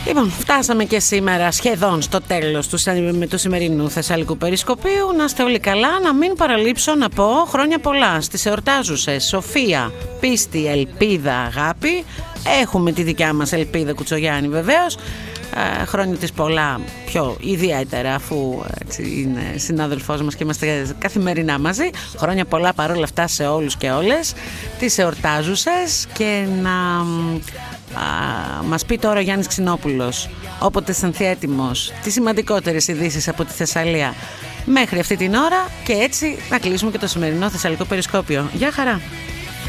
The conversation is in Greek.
Λοιπόν, φτάσαμε και σήμερα σχεδόν στο τέλος του σημερινού Θεσσαλικού Περισκοπίου. Να είστε όλοι καλά, να μην παραλείψω να πω χρόνια πολλά στις εορτάζουσες Σοφία, πίστη, ελπίδα, αγάπη. Έχουμε τη δικιά μας Ελπίδα Κουτσογιάννη βεβαίως. Χρόνια της πολλά, πιο ιδιαίτερα αφού έτσι, είναι συνάδελφός μας και είμαστε καθημερινά μαζί. Χρόνια πολλά παρόλα αυτά σε όλους και όλες τις εορτάζουσες. Και να μας πει τώρα ο Γιάννης Ξινόπουλος, όποτε αισθανθεί έτοιμος, τις σημαντικότερες ειδήσεις από τη Θεσσαλία μέχρι αυτή την ώρα. Και έτσι να κλείσουμε και το σημερινό Θεσσαλικό Περισκόπιο. Γεια χαρά!